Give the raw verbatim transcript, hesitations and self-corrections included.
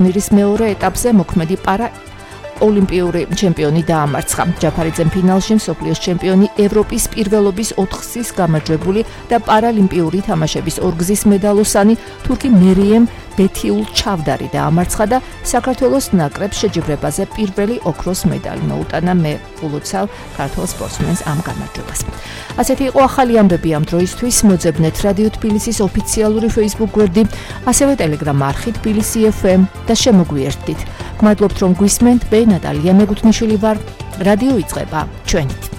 ტურნირის მეორე ეტაპზე მოქმედი პარა ოლიმპიური ჩემპიონი დაამარცხა. ჯაფარიძემ ფინალში მსოფლიოს ჩემპიონი ევროპის პირველობის ოთხგზის გამარჯვებული და პარალიმპიური თამაშების ორგზის მედალოსანი თურქი მერიემ ბეთიულ ჩავდარი დაამარცხა და საქართველოს ნაკრებს შეჯიბრებაზე პირველი ოქროს მედალი მოუტანა. მე ულოცავ ქართულ სპორტსმენს ამ გამარჯვებას. ასეთი იყო ახალი ამბები ამ დროისთვის. მოძებნეთ რადიო თბილისის ოფიციალური Facebook გვერდი, ასევე Telegram არხი თბილისი ეფ ემ და შემოგვიერთდით. მადლობთ რომ გვისმენთ. მე ნატალია მეგუთნიშვილი ვარ. რადიო იწყება ჩვენით.